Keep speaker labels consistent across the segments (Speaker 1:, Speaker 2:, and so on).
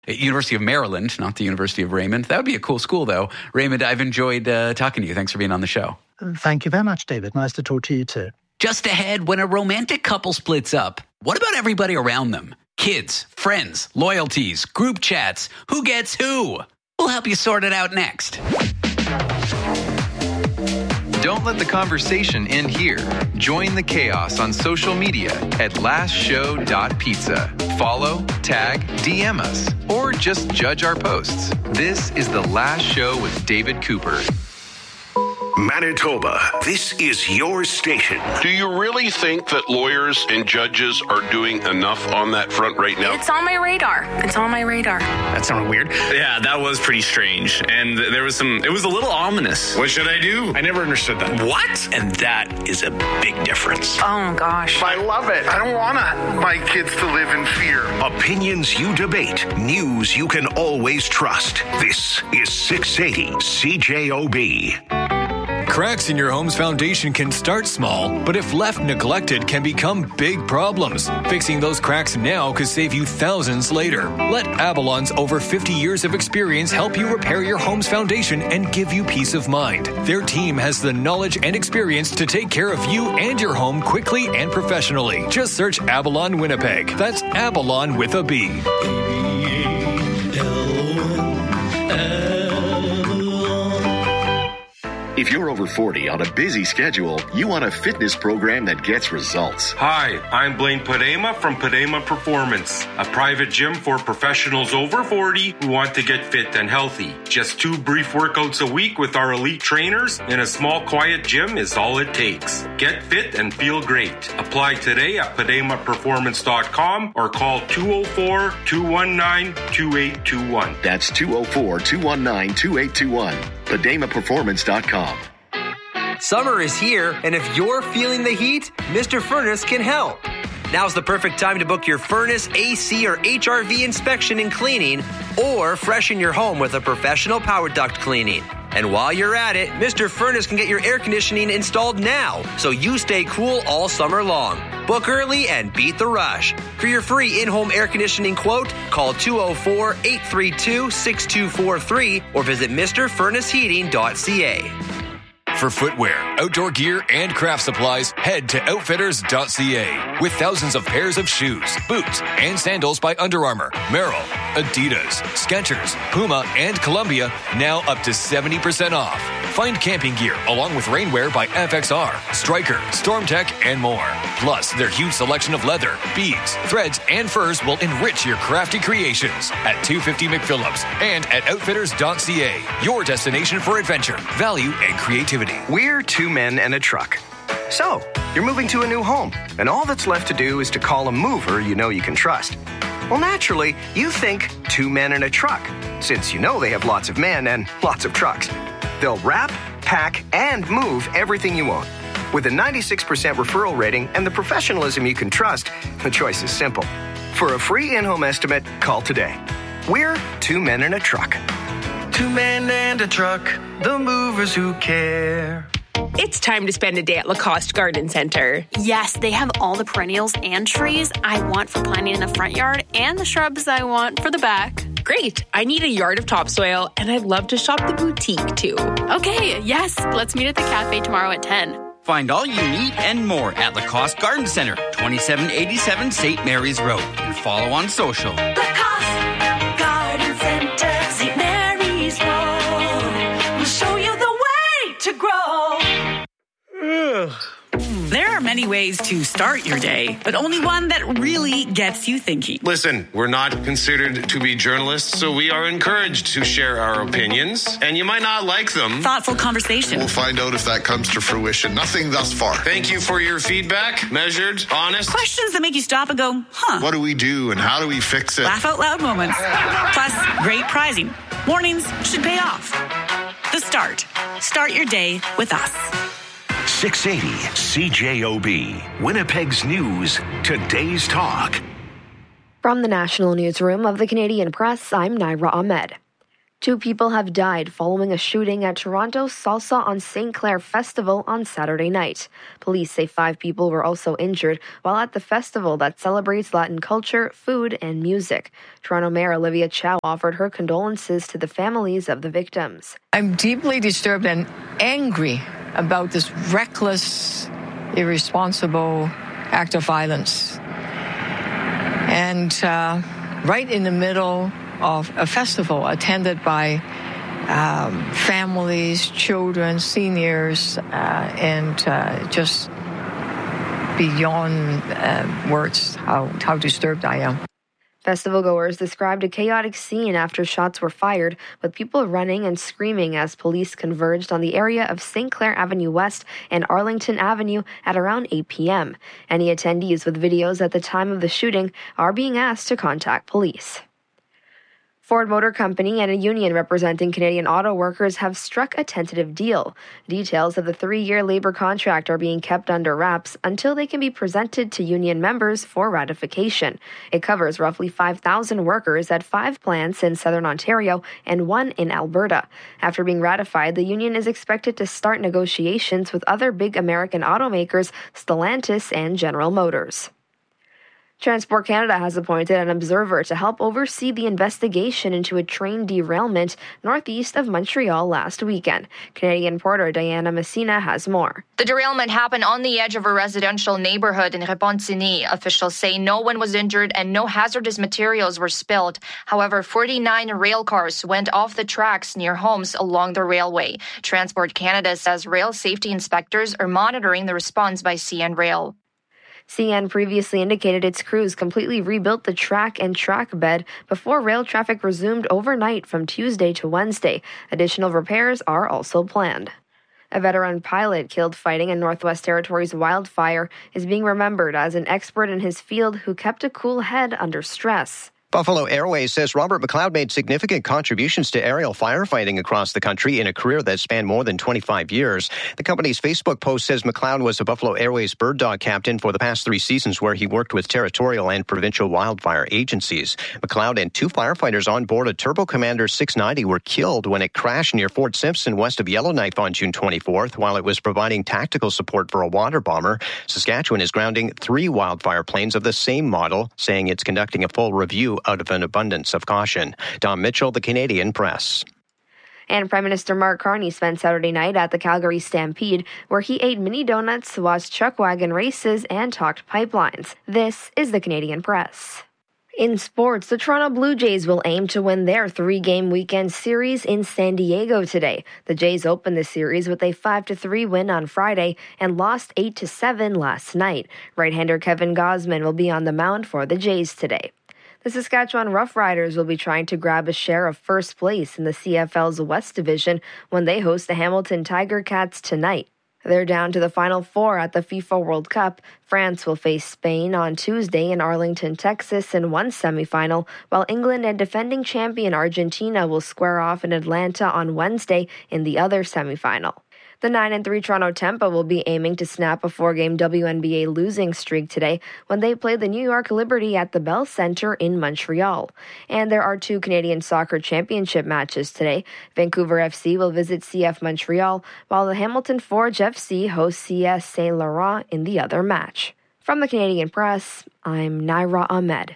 Speaker 1: University of Maryland, not the University of Raymond. That would be a cool school, though. Raymond, I've enjoyed talking to you. Thanks for being on the show.
Speaker 2: Thank you very much, David. Nice to talk to you too.
Speaker 1: Just ahead, when a romantic couple splits up, what about everybody around them? Kids, friends, loyalties, group chats. Who gets who? We'll help you sort it out next.
Speaker 3: Don't let the conversation end here. Join the chaos on social media at lastshow.pizza. Follow, tag, DM us, or just judge our posts. This is The Last Show with David Cooper.
Speaker 4: Manitoba, this is your station.
Speaker 5: Do you really think that lawyers and judges are doing enough on that front right now?
Speaker 6: It's on my radar.
Speaker 7: That sounded weird.
Speaker 8: Yeah, that was pretty strange. And it was a little ominous.
Speaker 5: What should I do?
Speaker 7: I never understood that.
Speaker 5: What?
Speaker 7: And that is a big difference.
Speaker 6: Oh, gosh.
Speaker 9: I love it. I don't want my kids to live in fear.
Speaker 4: Opinions you debate, news you can always trust. This is 680 CJOB.
Speaker 10: Cracks in your home's foundation can start small, but if left neglected can become big problems. Fixing those cracks now could save you thousands later. Let Avalon's over 50 years of experience help you repair your home's foundation and give you peace of mind. Their team has the knowledge and experience to take care of you and your home quickly and professionally. Just search Avalon Winnipeg. That's Avalon with a B.
Speaker 11: If you're over 40 on a busy schedule, you want a fitness program that gets results.
Speaker 12: Hi, I'm Blaine Padema from Padema Performance, a private gym for professionals over 40 who want to get fit and healthy. Just 2 brief workouts a week with our elite trainers in a small, quiet gym is all it takes. Get fit and feel great. Apply today at PademaPerformance.com or call 204-219-2821.
Speaker 11: That's 204-219-2821. PademaPerformance.com.
Speaker 13: Summer is here, and if you're feeling the heat, Mr. Furnace can help. Now's the perfect time to book your furnace, AC, or HRV inspection and cleaning, or freshen your home with a professional power duct cleaning. And while you're at it, Mr. Furnace can get your air conditioning installed now, so you stay cool all summer long. Book early and beat the rush. For your free in-home air conditioning quote, call 204-832-6243 or visit MrFurnaceHeating.ca.
Speaker 10: For footwear, outdoor gear, and craft supplies, head to Outfitters.ca. With thousands of pairs of shoes, boots, and sandals by Under Armour, Merrell, Adidas, Skechers, Puma, and Columbia, now up to 70% off. Find camping gear along with rainwear by FXR, Stryker, StormTech, and more. Plus, their huge selection of leather, beads, threads, and furs will enrich your crafty creations at 250 McPhillips and at Outfitters.ca. Your destination for adventure, value, and creativity.
Speaker 14: We're 2 men and a truck. So, you're moving to a new home, and all that's left to do is to call a mover you know you can trust. Well, naturally, you think 2 men and a truck, since you know they have lots of men and lots of trucks. They'll wrap, pack, and move everything you own. With a 96% referral rating and the professionalism you can trust, the choice is simple. For a free in-home estimate, call today. We're 2 men and a truck.
Speaker 15: 2 men and a truck, the movers who care.
Speaker 16: It's time to spend a day at Lacoste Garden Center.
Speaker 17: Yes, they have all the perennials and trees I want for planting in the front yard and the shrubs I want for the back.
Speaker 16: Great. I need a yard of topsoil, and I'd love to shop the boutique, too.
Speaker 17: Okay, yes. Let's meet at the cafe tomorrow at 10.
Speaker 18: Find all you need and more at Lacoste Garden Center, 2787 St. Mary's Road. And follow on social.
Speaker 19: Lacoste Garden Center, St. Mary's Road. We'll show you the way to grow.
Speaker 20: There are many ways to start your day, but only one that really gets you thinking.
Speaker 5: Listen, we're not considered to be journalists, so we are encouraged to share our opinions, and you might not like them.
Speaker 20: Thoughtful conversation.
Speaker 6: We'll find out if that comes to fruition. Nothing thus far.
Speaker 5: Thank you for your feedback. Measured, honest.
Speaker 20: Questions that make you stop and go, huh?
Speaker 6: What do we do and how do we fix it?
Speaker 20: Laugh out loud moments. Plus, great prizing. Mornings should pay off. The Start. Start your day with us.
Speaker 4: 680 CJOB, Winnipeg's News, Today's Talk.
Speaker 13: From the National Newsroom of the Canadian Press, I'm Naira Ahmed.
Speaker 21: 2 people have died following a shooting at Toronto's Salsa on St. Clair Festival on Saturday night. Police say 5 people were also injured while at the festival that celebrates Latin culture, food, and music. Toronto Mayor Olivia Chow offered her condolences to the families of the victims.
Speaker 22: I'm deeply disturbed and angry about this reckless, irresponsible act of violence. And right in the middle of a festival attended by families, children, seniors, and just beyond words how disturbed I am.
Speaker 21: Festival goers described a chaotic scene after shots were fired, with people running and screaming as police converged on the area of St. Clair Avenue West and Arlington Avenue at around 8 p.m. Any attendees with videos at the time of the shooting are being asked to contact police. Ford Motor Company and a union representing Canadian auto workers have struck a tentative deal. Details of the 3-year labor contract are being kept under wraps until they can be presented to union members for ratification. It covers roughly 5,000 workers at 5 plants in southern Ontario and 1 in Alberta. After being ratified, the union is expected to start negotiations with other big American automakers, Stellantis and General Motors. Transport Canada has appointed an observer to help oversee the investigation into a train derailment northeast of Montreal last weekend. Canadian reporter Diana Messina has more.
Speaker 23: The derailment happened on the edge of a residential neighborhood in Repentigny. Officials say no one was injured and no hazardous materials were spilled. However, 49 rail cars went off the tracks near homes along the railway. Transport Canada says rail safety inspectors are monitoring the response by CN Rail.
Speaker 21: CN previously indicated its crews completely rebuilt the track and track bed before rail traffic resumed overnight from Tuesday to Wednesday. Additional repairs are also planned. A veteran pilot killed fighting in Northwest Territories wildfire is being remembered as an expert in his field who kept a cool head under stress.
Speaker 24: Buffalo Airways says Robert McLeod made significant contributions to aerial firefighting across the country in a career that spanned more than 25 years. The company's Facebook post says McLeod was a Buffalo Airways bird dog captain for the past 3 seasons where he worked with territorial and provincial wildfire agencies. McLeod and 2 firefighters on board a Turbo Commander 690 were killed when it crashed near Fort Simpson west of Yellowknife on June 24th while it was providing tactical support for a water bomber. Saskatchewan is grounding 3 wildfire planes of the same model, saying it's conducting a full review out of an abundance of caution. Don Mitchell, the Canadian Press.
Speaker 21: And Prime Minister Mark Carney spent Saturday night at the Calgary Stampede, where he ate mini donuts, watched chuck wagon races, and talked pipelines. This is the Canadian Press. In sports, the Toronto Blue Jays will aim to win their 3-game weekend series in San Diego today. The Jays opened the series with a 5-3 win on Friday and lost 8-7 last night. Right-hander Kevin Gausman will be on the mound for the Jays today. The Saskatchewan Roughriders will be trying to grab a share of first place in the CFL's West Division when they host the Hamilton Tiger Cats tonight. They're down to the Final 4 at the FIFA World Cup. France will face Spain on Tuesday in Arlington, Texas in one semifinal, while England and defending champion Argentina will square off in Atlanta on Wednesday in the other semifinal. The 9-3 Toronto Tempo will be aiming to snap a 4-game WNBA losing streak today when they play the New York Liberty at the Bell Centre in Montreal. And there are 2 Canadian Soccer Championship matches today. Vancouver FC will visit CF Montreal, while the Hamilton Forge FC hosts CS Saint Laurent in the other match. From the Canadian Press, I'm Naira Ahmed.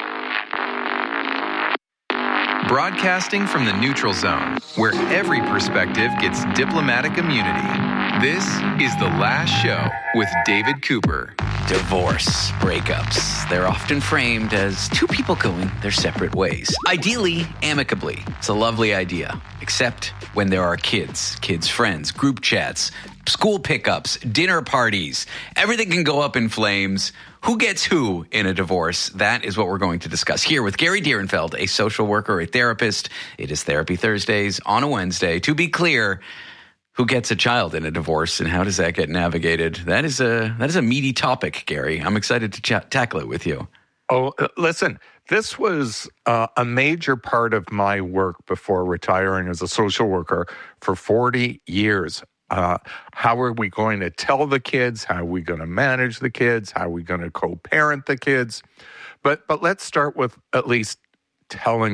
Speaker 3: Broadcasting from the neutral zone, where every perspective gets diplomatic immunity. This is The Last Show with David Cooper.
Speaker 1: Divorce, breakups. They're often framed as 2 people going their separate ways. Ideally, amicably. It's a lovely idea. Except when there are kids, friends, group chats, school pickups, dinner parties. Everything can go up in flames. Who gets who in a divorce? That is what we're going to discuss here with Gary Dierenfeld, a social worker, a therapist. It is Therapy Thursdays on a Wednesday. To be clear, who gets a child in a divorce and how does that get navigated? That is a meaty topic, Gary. I'm excited to tackle it with you.
Speaker 25: Oh, listen, this was a major part of my work before retiring as a social worker for 40 years. How are we going to tell the kids? How are we going to manage the kids? How are we going to co-parent the kids? But let's start with at least telling them.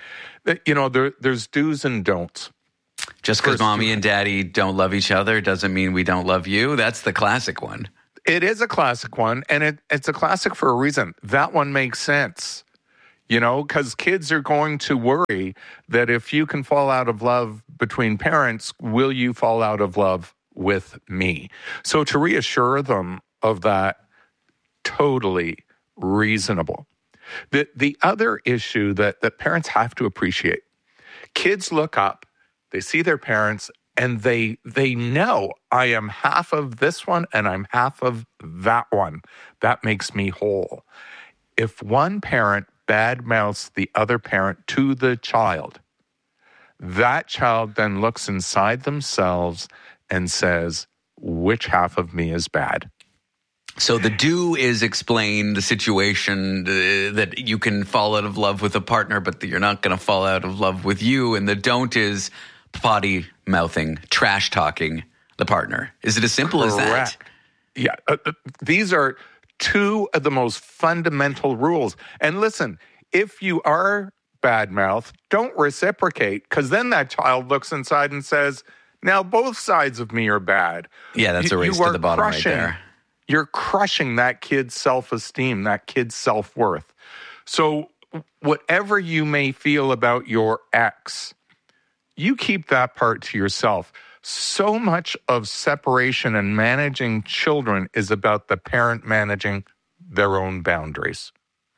Speaker 25: There's do's and don'ts.
Speaker 1: Just because mommy and daddy don't love each other doesn't mean we don't love you. That's the classic one.
Speaker 25: It is a classic one, and it's a classic for a reason. That one makes sense, because kids are going to worry that if you can fall out of love between parents, will you fall out of love with me? So to reassure them of that, totally reasonable. The other issue that parents have to appreciate, kids look up, they see their parents, and they know I am half of this one and I'm half of that one. That makes me whole. If one parent badmouths the other parent to the child, that child then looks inside themselves and says, which half of me is bad?
Speaker 1: So the do is explain the situation that you can fall out of love with a partner, but that you're not going to fall out of love with you. And the don't is potty mouthing, trash talking the partner. Is it as simple as that?
Speaker 25: Yeah. These are two of the most fundamental rules. And listen, if you are bad mouth, don't reciprocate, because then that child looks inside and says, now both sides of me are bad.
Speaker 1: Yeah, that's a race to the bottom right there.
Speaker 25: You're crushing that kid's self-esteem, that kid's self-worth. So whatever you may feel about your ex, you keep that part to yourself. So much of separation and managing children is about the parent managing their own boundaries.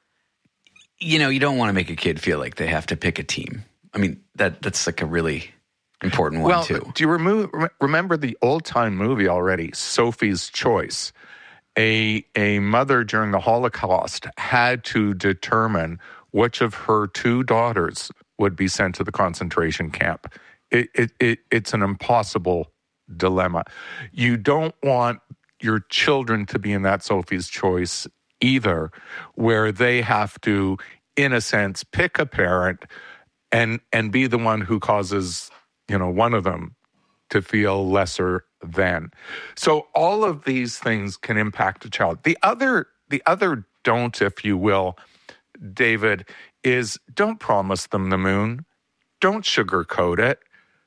Speaker 1: You don't want to make a kid feel like they have to pick a team. I mean, that's like a really important one, too.
Speaker 25: Do you remember the old-time movie already, Sophie's Choice? A mother during the Holocaust had to determine which of her two daughters would be sent to the concentration camp. It's an impossible dilemma. You don't want your children to be in that Sophie's Choice either, where they have to, in a sense, pick a parent and be the one who causes, one of them to feel lesser than. So all of these things can impact a child. The other don't, if you will, David, is don't promise them the moon. Don't sugarcoat it.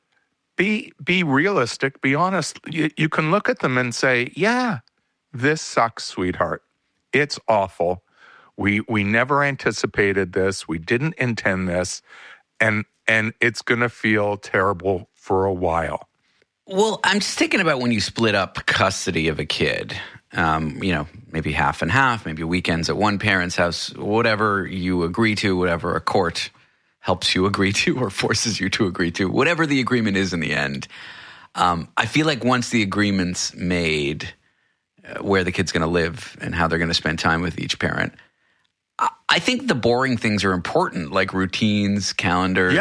Speaker 25: Be realistic, be honest. You can look at them and say, yeah, this sucks, sweetheart. It's awful. We never anticipated this. We didn't intend this. And it's going to feel terrible for a while.
Speaker 1: Well, I'm just thinking about when you split up custody of a kid, maybe half and half, maybe weekends at one parent's house, whatever you agree to, whatever a court helps you agree to or forces you to agree to, whatever the agreement is in the end. I feel like once the agreement's made, where the kid's going to live and how they're going to spend time with each parent, I think the boring things are important, like routines, calendars,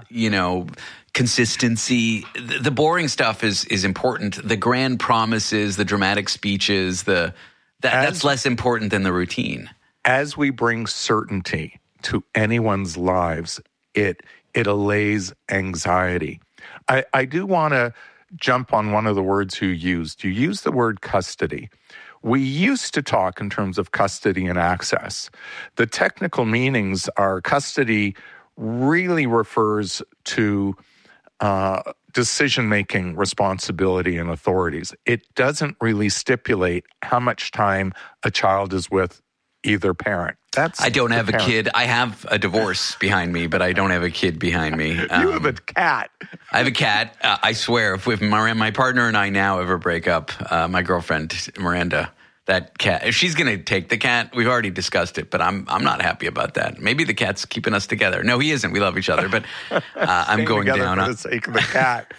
Speaker 1: consistency. The boring stuff is important. The grand promises, the dramatic speeches, that's less important than the routine.
Speaker 25: As we bring certainty to anyone's lives, it allays anxiety. I do want to jump on one of the words you used. You used the word custody. We used to talk in terms of custody and access. The technical meanings are custody really refers to decision-making responsibility and authorities. It doesn't really stipulate how much time a child is with either parent.
Speaker 1: I don't have a kid. I have a divorce behind me, but I don't have a kid behind me.
Speaker 25: You have a cat.
Speaker 1: I have a cat. I swear, if my partner and I now ever break up, my girlfriend, Miranda, that cat, if she's going to take the cat, we've already discussed it, but I'm not happy about that. Maybe the cat's keeping us together. No, he isn't. We love each other, but I'm going down
Speaker 25: for the sake of the cat.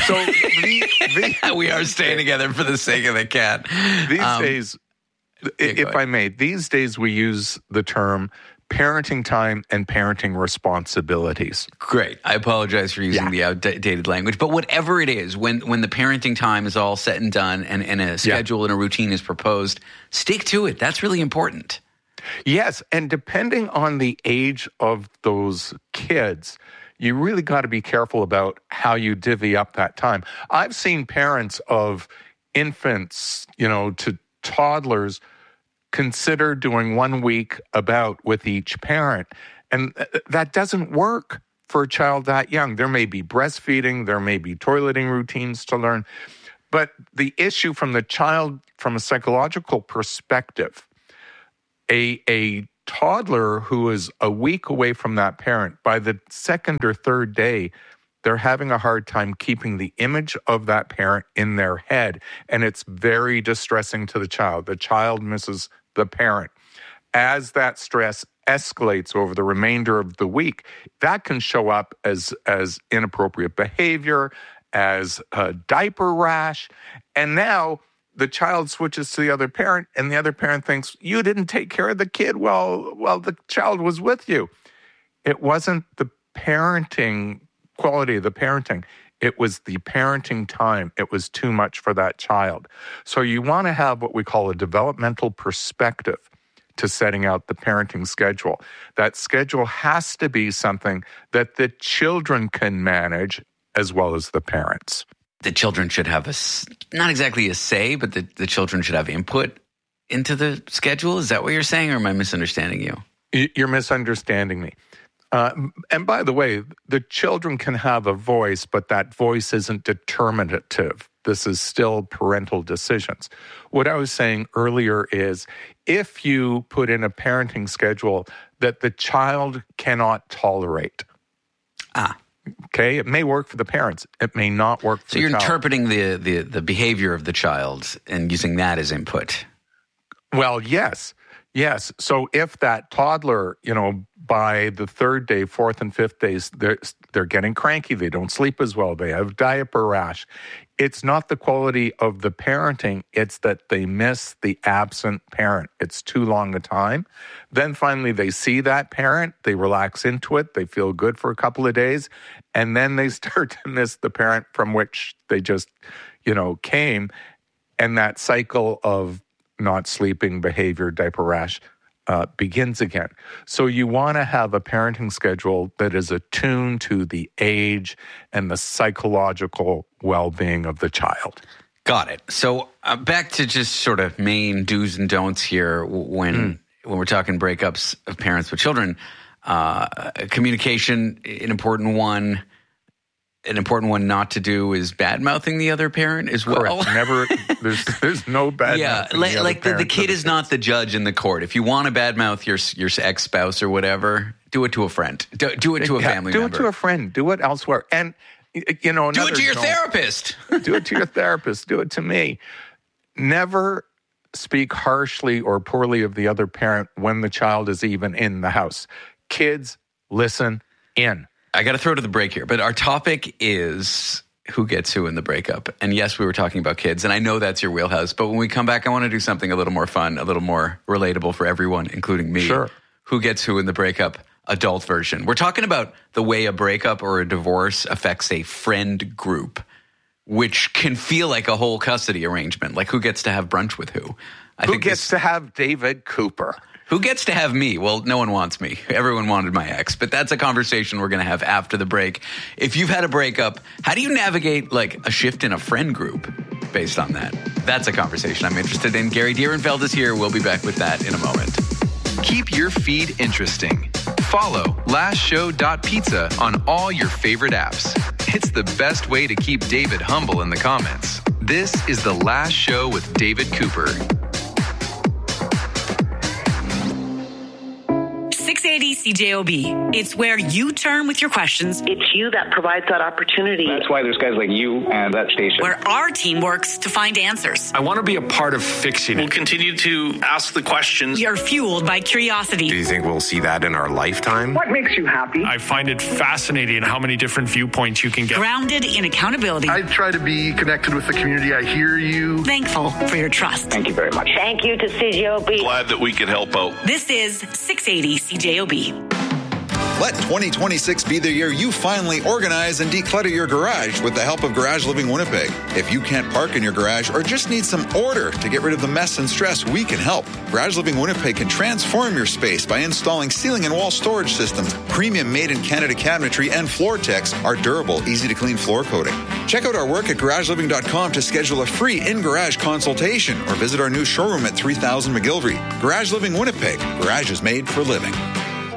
Speaker 1: So we are staying together for the sake of the cat.
Speaker 25: These days, if I may, these days we use the term parenting time and parenting responsibilities.
Speaker 1: Great. I apologize for using the outdated language. But whatever it is, when the parenting time is all said and done and a schedule and a routine is proposed, stick to it. That's really important.
Speaker 25: Yes. And depending on the age of those kids, you really got to be careful about how you divvy up that time. I've seen parents of infants, to toddlers consider doing 1 week about with each parent. And that doesn't work. for a child that young. There may be breastfeeding, there may be toileting routines to learn, but the issue from the child, from a psychological perspective, a toddler who is a week away from that parent, by the second or third day, they're having a hard time keeping the image of that parent in their head, and it's very distressing to the child. The child misses the parent. As that stress escalates over the remainder of the week, that can show up as inappropriate behavior, as a diaper rash, and now the child switches to the other parent, and the other parent thinks, you didn't take care of the kid while the child was with you. It wasn't the parenting quality of the parenting. It was the parenting time. It was too much for that child. So you want to have what we call a developmental perspective to setting out the parenting schedule. That schedule has to be something that the children can manage as well as the parents.
Speaker 1: The children should have not exactly a say, but the children should have input into the schedule. Is that what you're saying, or am I misunderstanding you?
Speaker 25: You're misunderstanding me. And by the way, the children can have a voice, but that voice isn't determinative. This is still parental decisions. What I was saying earlier is, if you put in a parenting schedule that the child cannot tolerate, okay, it may work for the parents. It may not work for the child. So
Speaker 1: you're interpreting the behavior of the child and using that as input.
Speaker 25: Well, yes. Yes. So if that toddler, by the third day, fourth and fifth days, they're getting cranky, they don't sleep as well, they have diaper rash, it's not the quality of the parenting, it's that they miss the absent parent. It's too long a time. Then finally they see that parent, they relax into it, they feel good for a couple of days, and then they start to miss the parent from which they just, came. And that cycle of not sleeping, behavior, diaper rash begins again. So you want to have a parenting schedule that is attuned to the age and the psychological well-being of the child.
Speaker 1: Got it. So back to just sort of main do's and don'ts here when we're talking breakups of parents with children. Communication, an important one. An important one not to do is bad-mouthing the other parent as well.
Speaker 25: Correct. Never, there's no bad-mouthing
Speaker 1: the kid is not the judge in the court. If you want to bad-mouth your ex-spouse or whatever, do it to a friend. Do it to a family member.
Speaker 25: Do it to a friend. Do it elsewhere. And,
Speaker 1: do it to your therapist.
Speaker 25: Do it to your therapist. Do it to me. Never speak harshly or poorly of the other parent when the child is even in the house. Kids, listen in.
Speaker 1: I got to throw to the break here, but our topic is who gets who in the breakup. And yes, we were talking about kids, and I know that's your wheelhouse, but when we come back, I want to do something a little more fun, a little more relatable for everyone, including me.
Speaker 25: Sure.
Speaker 1: Who gets who in the breakup, adult version. We're talking about the way a breakup or a divorce affects a friend group, which can feel like a whole custody arrangement, like who gets to have brunch with who.
Speaker 25: Who gets to have David Cooper?
Speaker 1: Who gets to have me? Well, no one wants me. Everyone wanted my ex. But that's a conversation we're going to have after the break. If you've had a breakup, how do you navigate like a shift in a friend group based on that? That's a conversation I'm interested in. Gary Dierenfeld is here. We'll be back with that in a moment.
Speaker 3: Keep your feed interesting. Follow lastshow.pizza on all your favorite apps. It's the best way to keep David humble in the comments. This is The Last Show with David Cooper.
Speaker 20: 680 CJOB. It's where you turn with your questions.
Speaker 2: It's you that provides that opportunity.
Speaker 7: That's why there's guys like you and that station.
Speaker 20: Where our team works to find answers.
Speaker 8: I want to be a part of fixing it.
Speaker 9: We'll continue to ask the questions.
Speaker 20: We are fueled by curiosity.
Speaker 12: Do you think we'll see that in our lifetime?
Speaker 2: What makes you happy?
Speaker 8: I find it fascinating how many different viewpoints you can get.
Speaker 20: Grounded in accountability.
Speaker 26: I try to be connected with the community. I hear you.
Speaker 20: Thankful for your trust.
Speaker 7: Thank you very much.
Speaker 2: Thank you to CJOB.
Speaker 9: Glad that we could help out.
Speaker 20: This is 680 CJOB.
Speaker 27: Let 2026 be the year you finally organize and declutter your garage with the help of Garage Living Winnipeg. If you can't park in your garage or just need some order to get rid of the mess and stress, we can help. Garage Living Winnipeg can transform your space by installing ceiling and wall storage systems, premium made-in-Canada cabinetry, and Floor-Tex, our durable, easy-to-clean floor coating. Check out our work at garageliving.com to schedule a free in-garage consultation or visit our new showroom at 3000 McGillivray. Garage Living Winnipeg. Garage is made for living.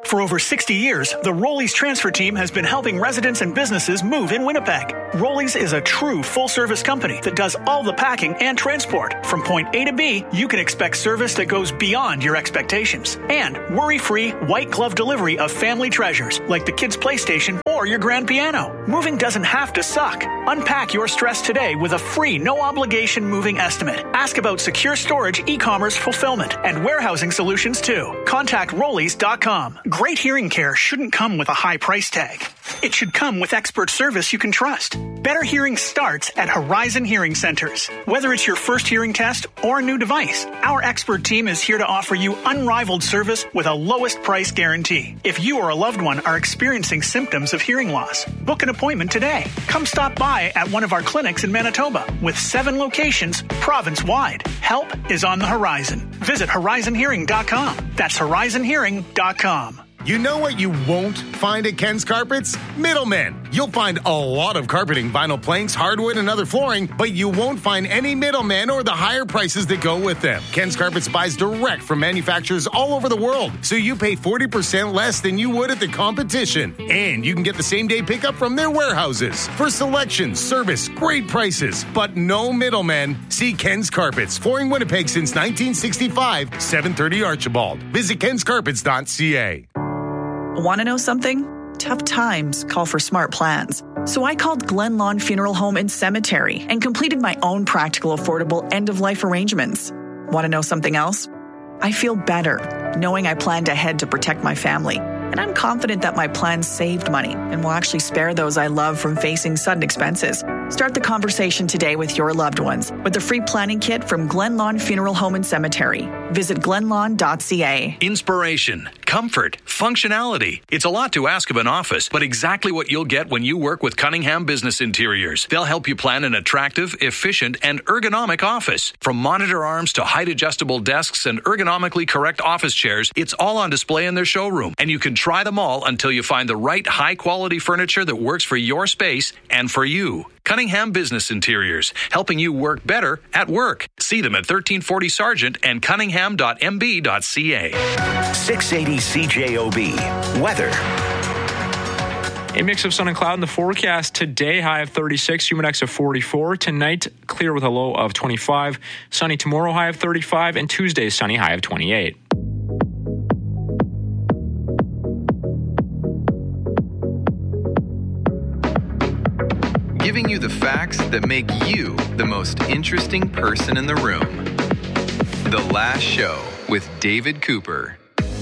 Speaker 10: For over 60 years, the Rollies transfer team has been helping residents and businesses move in Winnipeg. Rollies is a true full-service company that does all the packing and transport. From point A to B, you can expect service that goes beyond your expectations. And worry-free, white-glove delivery of family treasures like the kids' PlayStation or your grand piano. Moving doesn't have to suck. Unpack your stress today with a free, no-obligation moving estimate. Ask about secure storage, e-commerce fulfillment, and warehousing solutions too. Contact Rollies.com. Great hearing care shouldn't come with a high price tag. It should come with expert service you can trust. Better hearing starts at Horizon Hearing Centers. Whether it's your first hearing test or a new device, our expert team is here to offer you unrivaled service with a lowest price guarantee. If you or a loved one are experiencing symptoms of hearing loss, book an appointment today. Come stop by at one of our clinics in Manitoba with 7 locations province-wide. Help is on the horizon. Visit horizonhearing.com. That's horizonhearing.com.
Speaker 11: You know what you won't find at Ken's Carpets? Middlemen. You'll find a lot of carpeting, vinyl planks, hardwood, and other flooring, but you won't find any middlemen or the higher prices that go with them. Ken's Carpets buys direct from manufacturers all over the world, so you pay 40% less than you would at the competition. And you can get the same-day pickup from their warehouses. For selection, service, great prices, but no middlemen. See Ken's Carpets, flooring Winnipeg since 1965, 730 Archibald. Visit kenscarpets.ca.
Speaker 14: Want to know something? Tough times call for smart plans. So I called Glen Lawn Funeral Home and Cemetery and completed my own practical, affordable end-of-life arrangements. Want to know something else? I feel better knowing I planned ahead to protect my family. And I'm confident that my plan saved money and will actually spare those I love from facing sudden expenses. Start the conversation today with your loved ones with a free planning kit from Glen Lawn Funeral Home and Cemetery. Visit glenlawn.ca.
Speaker 15: Inspiration, comfort, functionality. It's a lot to ask of an office, but exactly what you'll get when you work with Cunningham Business Interiors. They'll help you plan an attractive, efficient, and ergonomic office. From monitor arms to height-adjustable desks and ergonomically correct office chairs, it's all on display in their showroom, and you can try them all until you find the right high-quality furniture that works for your space and for you. Cunningham Business Interiors, helping you work better at work. See them at 1340 Sargent and cunningham.mb.ca.
Speaker 4: 680 CJOB. Weather.
Speaker 8: A mix of sun and cloud in the forecast today, high of 36, humid index of 44. Tonight, clear with a low of 25. Sunny tomorrow, high of 35. And Tuesday, sunny, high of 28.
Speaker 3: Giving you the facts that make you the most interesting person in the room. The Last Show with David Cooper.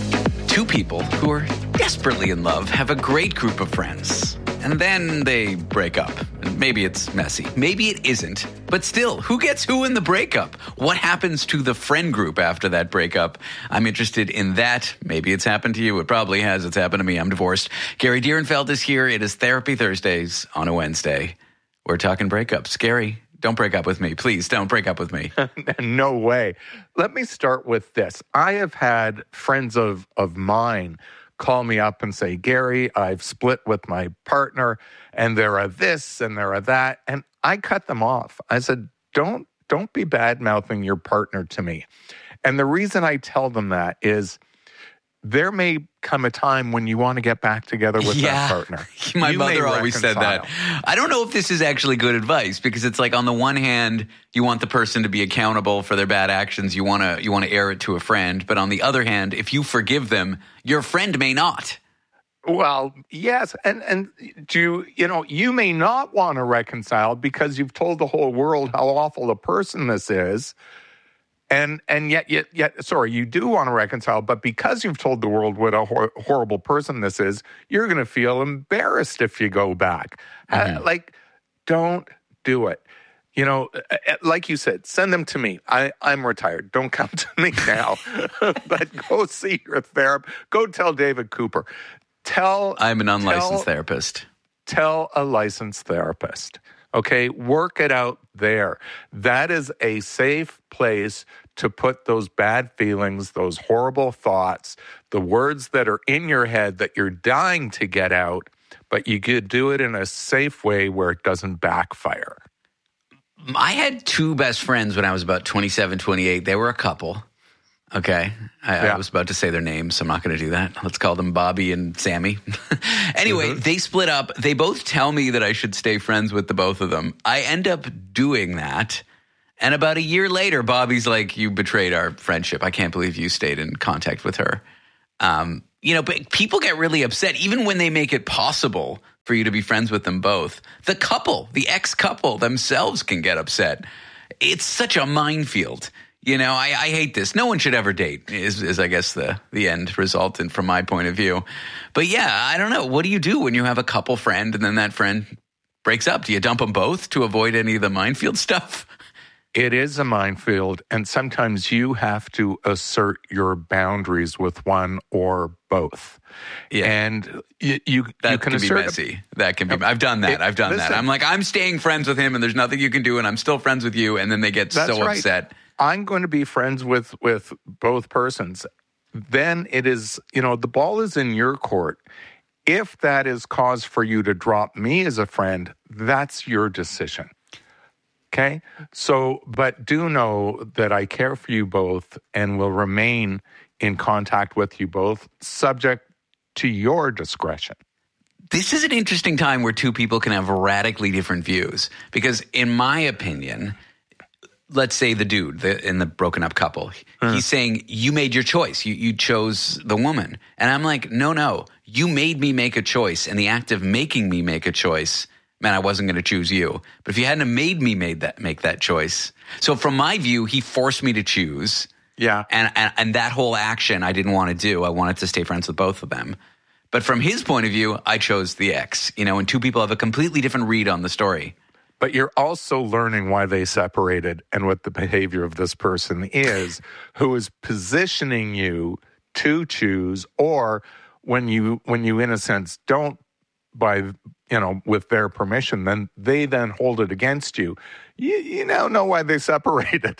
Speaker 1: 2 people who are desperately in love have a great group of friends. And then they break up. Maybe it's messy. Maybe it isn't. But still, who gets who in the breakup? What happens to the friend group after that breakup? I'm interested in that. Maybe it's happened to you. It probably has. It's happened to me. I'm divorced. Gary Dierenfeld is here. It is Therapy Thursdays on a Wednesday. We're talking breakups. Gary, don't break up with me. Please don't break up with me.
Speaker 25: No way. Let me start with this. I have had friends of mine call me up and say, Gary, I've split with my partner and there are this and there are that. And I cut them off. I said, don't be bad-mouthing your partner to me. And the reason I tell them that is there may come a time when you want to get back together with that partner.
Speaker 1: My mother always said that. I don't know if this is actually good advice because it's like on the one hand, you want the person to be accountable for their bad actions. You want to air it to a friend. But on the other hand, if you forgive them, your friend may not.
Speaker 25: Well, yes. And you may not want to reconcile because you've told the whole world how awful a person this is. And yet, you do want to reconcile, but because you've told the world what a horrible person this is, you're going to feel embarrassed if you go back. Mm-hmm. Don't do it. Like you said, send them to me. I'm retired. Don't come to me now. But go see your therapist. Go tell David Cooper.
Speaker 1: I'm an unlicensed therapist.
Speaker 25: Tell a licensed therapist. Okay, work it out there. That is a safe place to put those bad feelings, those horrible thoughts, the words that are in your head that you're dying to get out, but you could do it in a safe way where it doesn't backfire.
Speaker 1: I had 2 best friends when I was about 27, 28. They were a couple. Okay. I was about to say their names, so I'm not going to do that. Let's call them Bobby and Sammy. Anyway, they split up. They both tell me that I should stay friends with the both of them. I end up doing that. And about a year later, Bobby's like, you betrayed our friendship. I can't believe you stayed in contact with her. But people get really upset, even when they make it possible for you to be friends with them both. The couple, the ex-couple themselves can get upset. It's such a minefield. I hate this. No one should ever date is I guess, the end result from my point of view. But yeah, I don't know. What do you do when you have a couple friend and then that friend breaks up? Do you dump them both to avoid any of the minefield stuff?
Speaker 25: It is a minefield, and sometimes you have to assert your boundaries with one or both. Yeah. And you can assert be
Speaker 1: messy. That can be. I've done that. That. I'm like, I'm staying friends with him, and there's nothing you can do, and I'm still friends with you, and then they get so upset.
Speaker 25: I'm going to be friends with both persons. Then it is, the ball is in your court. If that is cause for you to drop me as a friend, that's your decision. Okay? So, but do know that I care for you both and will remain in contact with you both, subject to your discretion.
Speaker 1: This is an interesting time where two people can have radically different views. Because in my opinion, let's say the dude in the broken up couple, he's saying, you made your choice. You chose the woman. And I'm like, no, you made me make a choice. And the act of making me make a choice meant I wasn't going to choose you. But if you hadn't have made me make that choice. So from my view, he forced me to choose.
Speaker 25: Yeah.
Speaker 1: And that whole action I didn't want to do. I wanted to stay friends with both of them. But from his point of view, I chose the ex, and two people have a completely different read on the story.
Speaker 25: But you're also learning why they separated and what the behavior of this person is, who is positioning you to choose, or when you in a sense don't, by with their permission, then they hold it against you. You now know why they separated.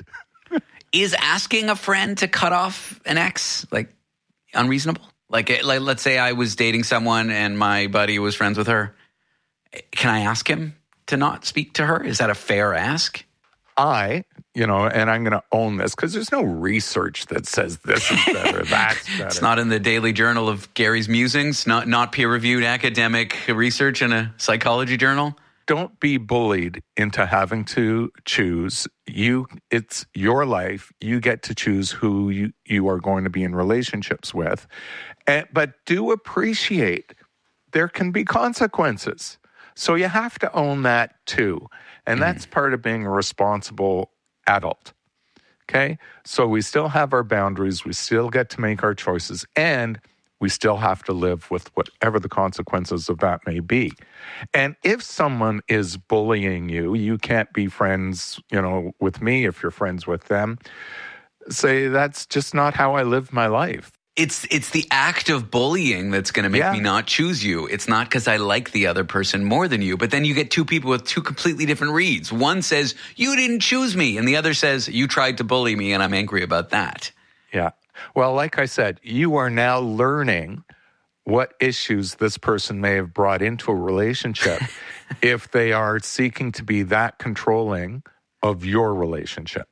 Speaker 1: Is asking a friend to cut off an ex unreasonable? Like let's say I was dating someone and my buddy was friends with her. Can I ask him to not speak to her? Is that a fair ask?
Speaker 25: And I'm going to own this because there's no research that says this is better, that's better.
Speaker 1: It's not in the Daily Journal of Gary's Musings, not peer-reviewed academic research in a psychology journal.
Speaker 25: Don't be bullied into having to choose. It's your life. You get to choose who you are going to be in relationships with. But do appreciate there can be consequences. So you have to own that too. And that's part of being a responsible adult. Okay? So we still have our boundaries. We still get to make our choices. And we still have to live with whatever the consequences of that may be. And if someone is bullying you, you can't be friends, with me if you're friends with them. Say, that's just not how I live my life.
Speaker 1: It's the act of bullying that's going to make me not choose you. It's not because I like the other person more than you. But then you get two people with two completely different reads. One says, you didn't choose me. And the other says, you tried to bully me and I'm angry about that.
Speaker 25: Yeah. Well, like I said, you are now learning what issues this person may have brought into a relationship if they are seeking to be that controlling of your relationship.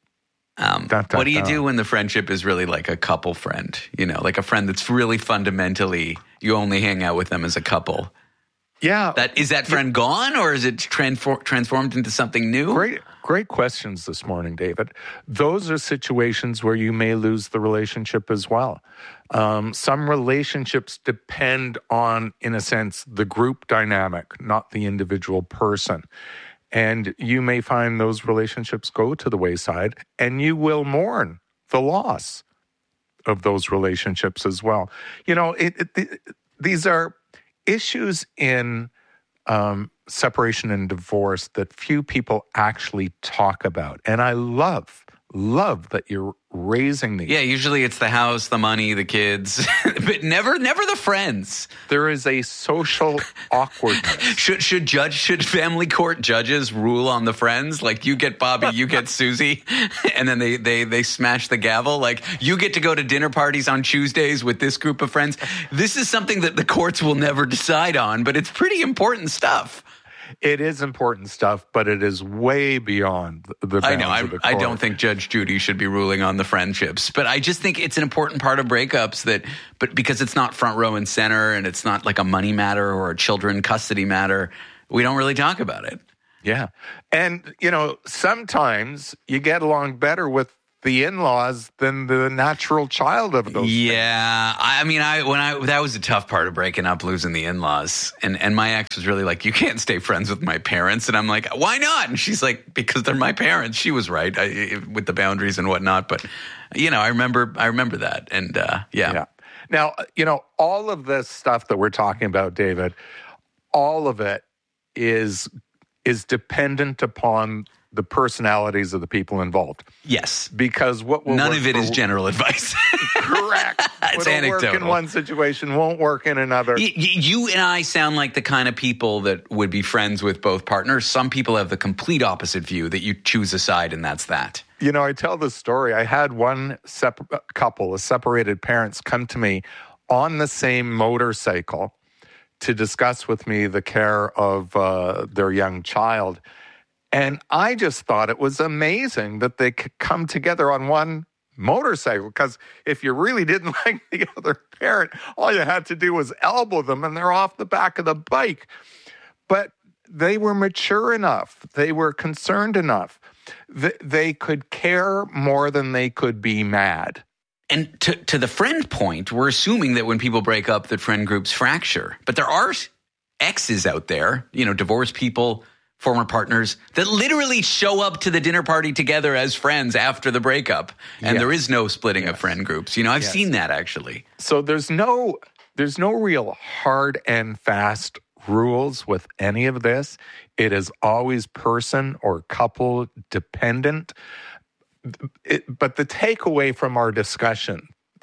Speaker 1: What do you do when the friendship is really like a couple friend? Like a friend that's really fundamentally, you only hang out with them as a couple.
Speaker 25: Yeah.
Speaker 1: Is that friend gone, or is it transformed into something new?
Speaker 25: Great questions this morning, David. Those are situations where you may lose the relationship as well. Some relationships depend on, in a sense, the group dynamic, not the individual person. And you may find those relationships go to the wayside, and you will mourn the loss of those relationships as well. These are issues in separation and divorce that few people actually talk about. And I love that you're raising these.
Speaker 1: Yeah, usually it's the house, the money, the kids, but never the friends.
Speaker 25: There is a social awkwardness.
Speaker 1: Should family court judges rule on the friends? Like, you get Bobby, you get Susie, and then they smash the gavel. Like, you get to go to dinner parties on Tuesdays with this group of friends. This is something that the courts will never decide on, but it's pretty important stuff.
Speaker 25: It is important stuff, but it is way beyond the bounds of the court.
Speaker 1: I don't think Judge Judy should be ruling on the friendships, but I just think it's an important part of breakups but because it's not front row and center and it's not like a money matter or a children custody matter, we don't really talk about it.
Speaker 25: Yeah. And, sometimes you get along better with the in-laws than the natural child of those.
Speaker 1: Yeah. That was a tough part of breaking up, losing the in-laws. And my ex was really like, you can't stay friends with my parents. And I'm like, why not? And she's like, because they're my parents. She was right with the boundaries and whatnot. But, I remember that. And yeah.
Speaker 25: Now, all of this stuff that we're talking about, David, all of it is dependent upon the personalities of the people involved.
Speaker 1: Yes.
Speaker 25: Because
Speaker 1: none of it is general advice.
Speaker 25: Correct.
Speaker 1: It's anecdotal.
Speaker 25: Work in one situation won't work in another.
Speaker 1: You and I sound like the kind of people that would be friends with both partners. Some people have the complete opposite view, that you choose a side and that's that.
Speaker 25: I tell this story. I had one couple of separated parents come to me on the same motorcycle to discuss with me the care of their young child. And I just thought it was amazing that they could come together on one motorcycle, because if you really didn't like the other parent, all you had to do was elbow them and they're off the back of the bike. But they were mature enough. They were concerned enough. They could care more than they could be mad.
Speaker 1: And to the friend point, we're assuming that when people break up, that friend groups fracture. But there are exes out there, divorced people, former partners, that literally show up to the dinner party together as friends after the breakup. And there is no splitting of friend groups. I've seen that actually.
Speaker 25: So there's no real hard and fast rules with any of this. It is always person or couple dependent. But the takeaway from our discussion,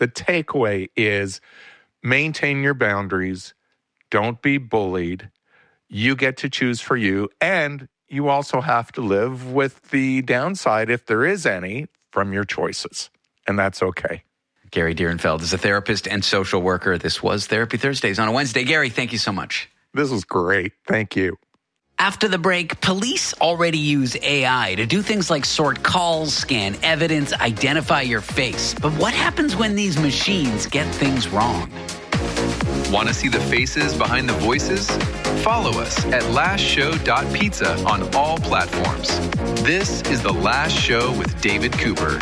Speaker 25: is maintain your boundaries. Don't be bullied. You get to choose for you. And you also have to live with the downside, if there is any, from your choices. And that's okay.
Speaker 1: Gary Dierenfeld is a therapist and social worker. This was Therapy Thursdays on a Wednesday. Gary, thank you so much.
Speaker 25: This was great. Thank you.
Speaker 1: After the break, police already use AI to do things like sort calls, scan evidence, identify your face. But what happens when these machines get things wrong?
Speaker 3: Want to see the faces behind the voices? Follow us at lastshow.pizza on all platforms. This is The Last Show with David Cooper.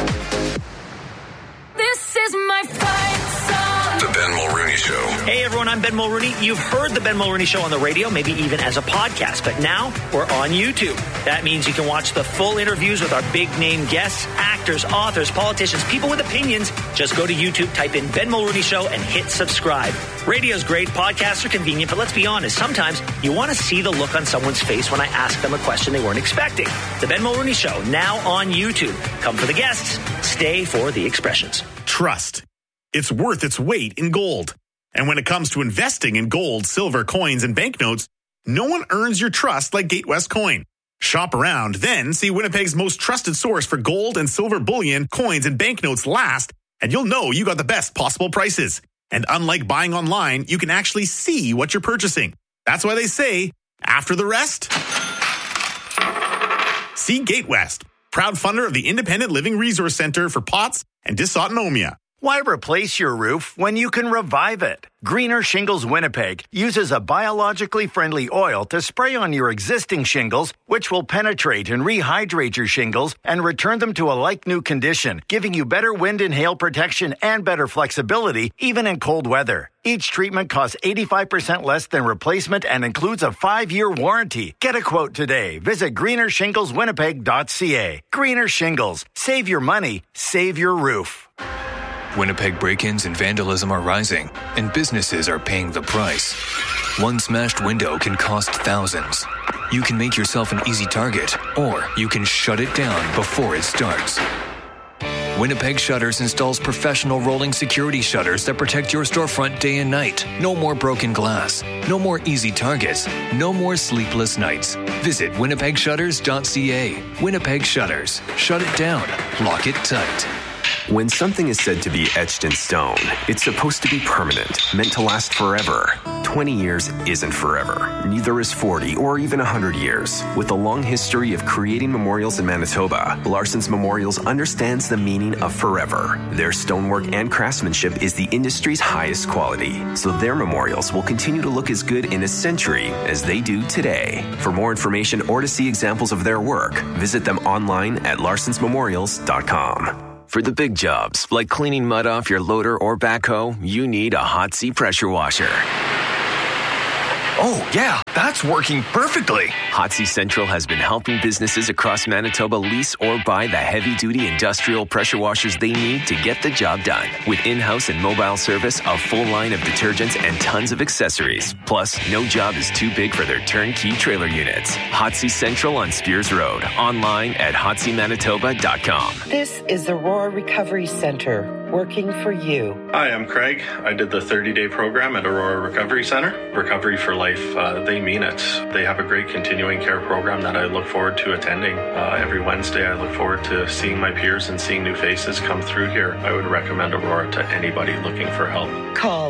Speaker 5: This is my fight song.
Speaker 4: The Ben Mulrooney Show.
Speaker 6: Hey everyone, I'm Ben Mulrooney. You've heard the Ben Mulrooney Show on the radio, maybe even as a podcast, but now we're on YouTube. That means you can watch the full interviews with our big name guests, actors, authors, politicians, people with opinions. Just go to YouTube, type in Ben Mulrooney Show and hit subscribe. Radio's great, podcasts are convenient, but let's be honest, sometimes you want to see the look on someone's face when I ask them a question they weren't expecting. The Ben Mulrooney Show, now on YouTube. Come for the guests, stay for the expressions.
Speaker 13: Trust. It's worth its weight in gold. And when it comes to investing in gold, silver, coins, and banknotes, no one earns your trust like Gatewest Coin. Shop around, then see Winnipeg's most trusted source for gold and silver bullion, coins, and banknotes last, and you'll know you got the best possible prices. And unlike buying online, you can actually see what you're purchasing. That's why they say, after the rest, see Gatewest, proud funder of the Independent Living Resource Center for POTS and dysautonomia.
Speaker 16: Why replace your roof when you can revive it? Greener Shingles Winnipeg uses a biologically friendly oil to spray on your existing shingles, which will penetrate and rehydrate your shingles and return them to a like-new condition, giving you better wind and hail protection and better flexibility, even in cold weather. Each treatment costs 85% less than replacement and includes a 5-year warranty. Get a quote today. Visit greenershingleswinnipeg.ca. Greener Shingles. Save your money. Save your roof.
Speaker 17: Winnipeg break-ins and vandalism are rising, and businesses are paying the price. One smashed window can cost thousands. You can make yourself an easy target, or you can shut it down before it starts. Winnipeg Shutters installs professional rolling security shutters that protect your storefront day and night. No more broken glass. No more easy targets. No more sleepless nights. Visit winnipegshutters.ca. Winnipeg Shutters. Shut it down. Lock it tight.
Speaker 12: When something is said to be etched in stone, it's supposed to be permanent, meant to last forever.
Speaker 18: 20 years isn't forever. Neither is 40 or even 100 years. With a long history of creating memorials in Manitoba, Larson's Memorials understands the meaning of forever. Their stonework and craftsmanship is the industry's highest quality, so their memorials will continue to look as good in a century as they do today. For more information or to see examples of their work, visit them online at larsonsmemorials.com. For the big jobs, like cleaning mud off your loader or backhoe, you need a Hot-C pressure washer.
Speaker 19: Oh, yeah, that's working perfectly.
Speaker 18: Hot-C Central has been helping businesses across Manitoba lease or buy the heavy-duty industrial pressure washers they need to get the job done. With in-house and mobile service, a full line of detergents, and tons of accessories. Plus, no job is too big for their turnkey trailer units. Hot-C Central on Spears Road. Online at hotcmanitoba.com.
Speaker 21: This is the Aurora Recovery Center, working for you.
Speaker 22: Hi, I'm Craig. I did the 30-day program at Aurora Recovery Center. Recovery for Life, they mean it. They have a great continuing care program that I look forward to attending. Every Wednesday, I look forward to seeing my peers and seeing new faces come through here. I would recommend Aurora to anybody looking for help.
Speaker 21: Call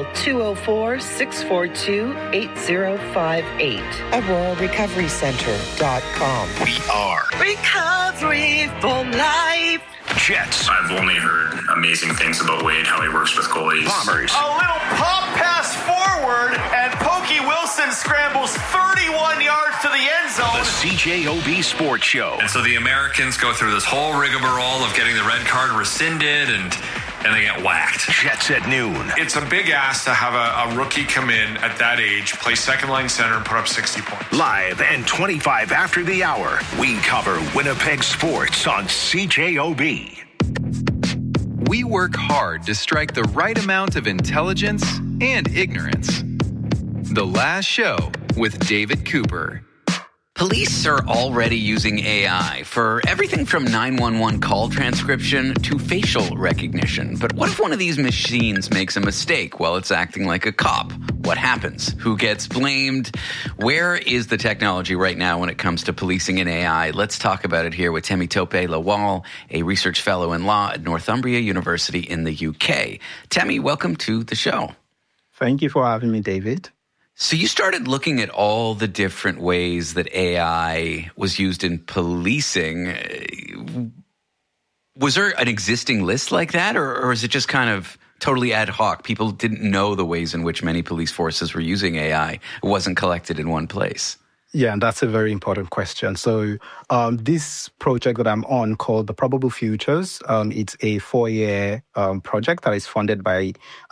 Speaker 21: 204-642-8058. AuroraRecoveryCenter.com.
Speaker 4: We are
Speaker 21: Recovery for Life.
Speaker 4: Jets.
Speaker 23: I've only heard amazing things about Wade, how he works with goalies.
Speaker 4: Bombers.
Speaker 24: A little pop pass forward, and Pokey Wilson scrambles 31 yards to the end zone.
Speaker 4: The CJOB Sports Show.
Speaker 26: And so the Americans go through this whole rigmarole of getting the red card rescinded, and they get whacked.
Speaker 4: Jets at noon.
Speaker 28: It's a big ask to have a rookie come in at that age, play second-line center, and put up 60 points.
Speaker 4: Live and 25 after the hour, we cover Winnipeg sports on CJOB.
Speaker 3: We work hard to strike the right amount of intelligence and ignorance. The Last Show with David Cooper.
Speaker 1: Police are already using AI for everything from 911 call transcription to facial recognition. But what if one of these machines makes a mistake while it's acting like a cop? What happens? Who gets blamed? Where is the technology right now when it comes to policing and AI? Let's talk about it here with Temitope Lawal, a research fellow in law at Northumbria University in the UK. Temi, welcome to the show.
Speaker 29: Thank you for having me, David.
Speaker 1: So you started looking at all the different ways that AI was used in policing. Was there an existing list like that, or is it just kind of totally ad hoc? People didn't know the ways in which many police forces were using AI. It wasn't collected in one place.
Speaker 29: Yeah, and that's a very important question. So this project that I'm on called The Probable Futures, it's a 4-year project that is funded by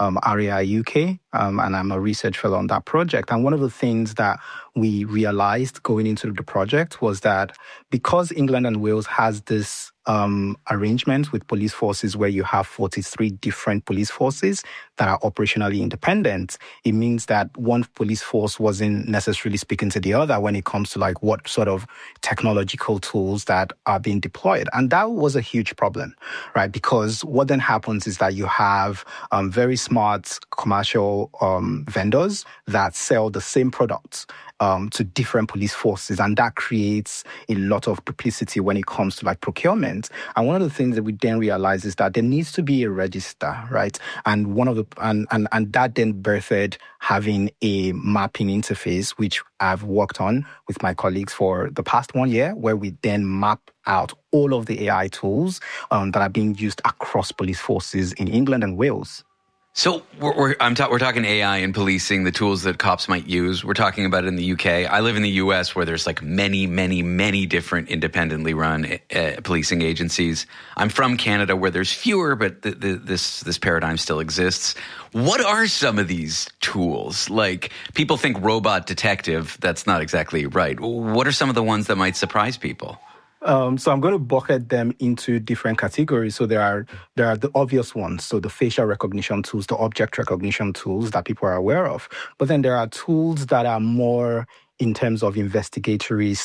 Speaker 29: RAI UK, and I'm a research fellow on that project. And one of the things that we realized going into the project was that because England and Wales has this arrangement with police forces where you have 43 different police forces that are operationally independent, it means that one police force wasn't necessarily speaking to the other when it comes to like what sort of technological tools that are being deployed. And that was a huge problem, right? Because what then happens is that you have very smart commercial vendors that sell the same products to different police forces, and that creates a lot of duplicity when it comes to like procurement. And one of the things that we then realize is that there needs to be a register, right? And one of the and that then birthed having a mapping interface, which I've worked on with my colleagues for the past 1 year, where we then map out all of the AI tools that are being used across police forces in England and Wales.
Speaker 1: So we're talking AI and policing, the tools that cops might use. We're talking about it in the UK. I live in the US, where there's like many, many, many different independently run policing agencies. I'm from Canada, where there's fewer, but this paradigm still exists. What are some of these tools? Like, people think robot detective. That's not exactly right. What are some of the ones that might surprise people?
Speaker 29: So I'm going to bucket them into different categories. So there are the obvious ones. So the facial recognition tools, the object recognition tools that people are aware of. But then there are tools that are more in terms of investigatory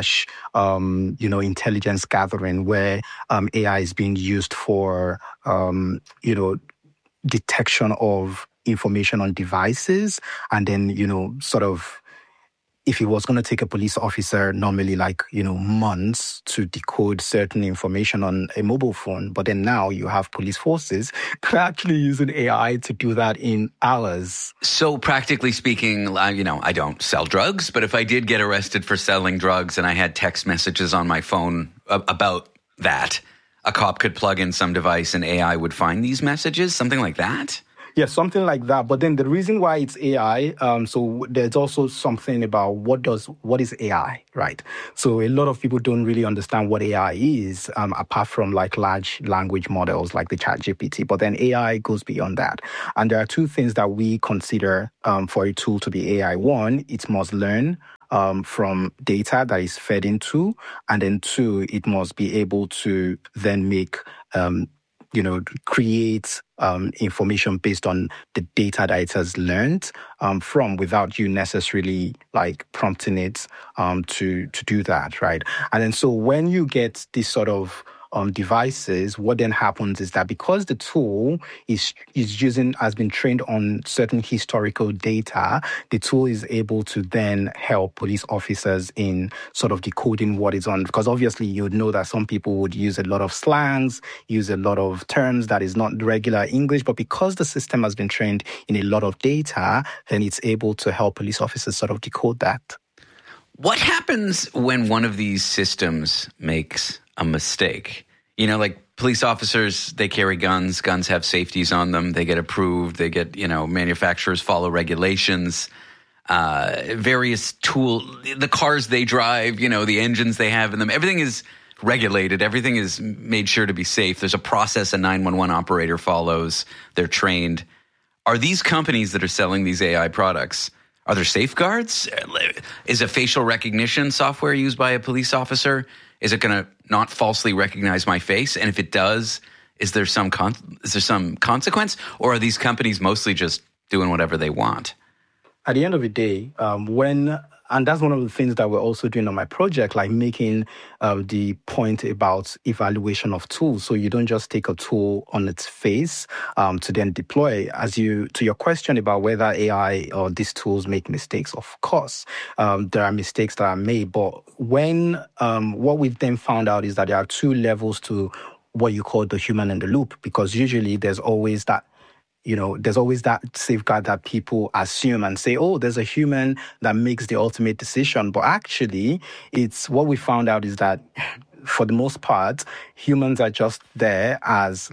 Speaker 29: / intelligence gathering, where AI is being used for, detection of information on devices, and then, sort of if it was going to take a police officer normally months to decode certain information on a mobile phone, but then now you have police forces actually using AI to do that in hours.
Speaker 1: So practically speaking, I don't sell drugs, but if I did get arrested for selling drugs and I had text messages on my phone about that, a cop could plug in some device and AI would find these messages, something like that?
Speaker 29: Yeah, something like that. But then the reason why it's AI, so there's also something about what is AI, right? So a lot of people don't really understand what AI is, apart from large language models like the ChatGPT. But then AI goes beyond that. And there are two things that we consider for a tool to be AI. One, it must learn from data that is fed into, and then two, it must be able to then make create information based on the data that it has learned from, without you necessarily prompting it to do that, right? And then so when you get this sort of devices, what then happens is that because the tool has been trained on certain historical data, the tool is able to then help police officers in sort of decoding what is on. Because obviously you'd know that some people would use a lot of slangs, use a lot of terms that is not regular English, but because the system has been trained in a lot of data, then it's able to help police officers sort of decode that.
Speaker 1: What happens when one of these systems makes a mistake? Police officers, they carry guns. Guns have safeties on them. They get approved. They get, manufacturers follow regulations. Various the cars they drive, the engines they have in them. Everything is regulated. Everything is made sure to be safe. There's a process a 911 operator follows. They're trained. Are these companies that are selling these AI products, are there safeguards? Is a facial recognition software used by a police officer? Is it going to not falsely recognize my face? And if it does, is there some consequence? Or are these companies mostly just doing whatever they want?
Speaker 29: At the end of the day, and that's one of the things that we're also doing on my project, making the point about evaluation of tools. So you don't just take a tool on its face to then deploy. To your question about whether AI or these tools make mistakes, of course, there are mistakes that are made. But what we've then found out is that there are two levels to what you call the human in the loop, because usually there's always that safeguard that people assume and say, oh, there's a human that makes the ultimate decision. But actually, it's what we found out is that for the most part, humans are just there as